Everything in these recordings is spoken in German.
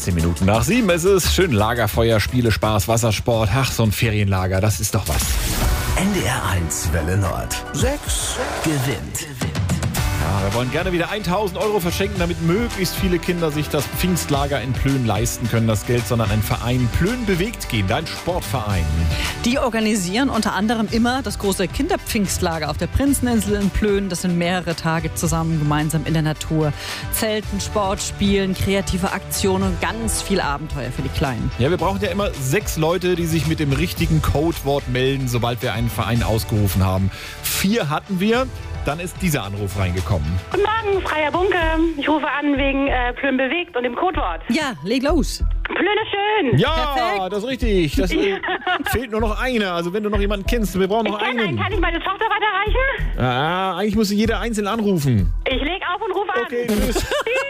13 Minuten nach 7 ist es. Schön Lagerfeuer, Spiele, Spaß, Wassersport. Ach, so ein Ferienlager, das ist doch was. NDR 1 Welle Nord. 6 gewinnt. Ja, wir wollen gerne wieder 1.000 Euro verschenken, damit möglichst viele Kinder sich das Pfingstlager in Plön leisten können. Das Geld soll an einen Verein Plön bewegt gehen, dein Sportverein. Die organisieren unter anderem immer das große Kinderpfingstlager auf der Prinzeninsel in Plön. Das sind mehrere Tage zusammen gemeinsam in der Natur. Zelten, Sport, Spielen, kreative Aktionen und ganz viel Abenteuer für die Kleinen. Ja, wir brauchen ja immer 6 Leute, die sich mit dem richtigen Codewort melden, sobald wir einen Verein ausgerufen haben. 4 hatten wir. Dann ist dieser Anruf reingekommen. Guten Morgen, Freier Bunke. Ich rufe an wegen Plön bewegt und dem Codewort. Ja, leg los. Plön ist schön. Ja, Perfekt. das ist richtig. Das fehlt nur noch einer. Also wenn du noch jemanden kennst, wir brauchen noch Ich kenne einen. Kann ich meine Tochter weiterreichen? Ah, eigentlich musst du jeder einzeln anrufen. Ich leg auf und rufe an. Okay, tschüss.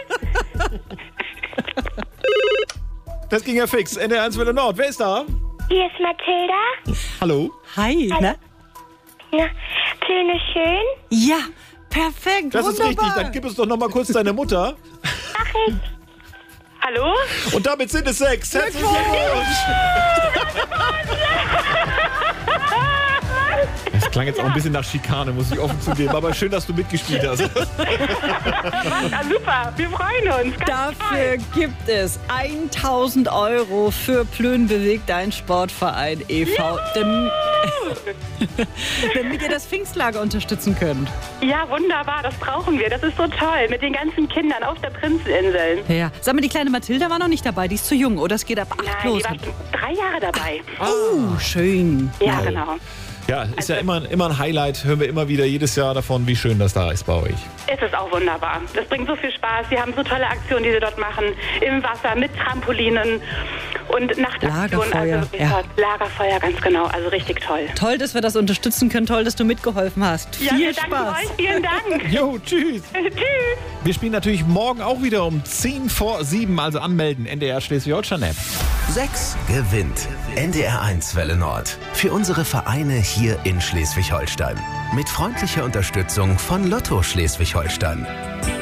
Das ging ja fix. NDR 1 Welle Nord. Wer ist da? Hier ist Mathilda. Hallo. Hi. Na? Ja, Plön ist schön. Ja, perfekt. Das wunderbar. ist richtig. Dann gib es doch noch mal kurz deine Mutter. Mach ich. Hallo? Und damit sind es 6. Herzlichen Glückwunsch. Das klang jetzt auch ein bisschen nach Schikane, muss ich offen zugeben. Aber schön, dass du mitgespielt hast. Ja, super. Wir freuen uns. Ganz Dafür gibt es 1.000 Euro für Plön bewegt, dein Sportverein e.V., damit ihr das Pfingstlager unterstützen könnt. Ja, wunderbar. Das brauchen wir. Das ist so toll. Mit den ganzen Kindern auf der Prinzeninsel. Ja. Sag mal, die kleine Mathilda war noch nicht dabei, die ist zu jung, oder? Es geht ab 8 Nein, los. die war schon 3 Jahre dabei. Oh, schön. Ja, genau. Ja, ist ja immer ein Highlight. Hören wir immer wieder jedes Jahr davon, wie schön das da ist bei euch. Es ist auch wunderbar. Das bringt so viel Spaß. Sie haben so tolle Aktionen, die sie dort machen. Im Wasser, mit Trampolinen und Nachtaktionen. Lagerfeuer, Also, ja. Lagerfeuer, ganz genau. Also richtig toll. Toll, dass wir das unterstützen können. Toll, dass du mitgeholfen hast. Ja, Viel wir danken Spaß. euch. Vielen Dank. Jo, tschüss. Tschüss. Wir spielen natürlich morgen auch wieder um 10 vor 7. Also anmelden. NDR Schleswig-Holstein-App. 6 gewinnt. NDR 1 Welle Nord. Für unsere Vereine hier in Schleswig-Holstein. Mit freundlicher Unterstützung von Lotto Schleswig-Holstein.